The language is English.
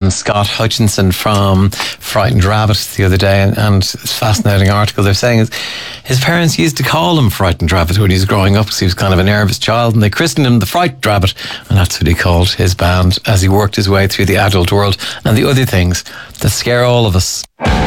Scott Hutchinson from Frightened Rabbit the other day, and it's a fascinating article. They're saying his parents used to call him Frightened Rabbit when he was growing up because he was kind of a nervous child, and they christened him the Frightened Rabbit, and that's what he called his band as he worked his way through the adult world and the other things that scare all of us.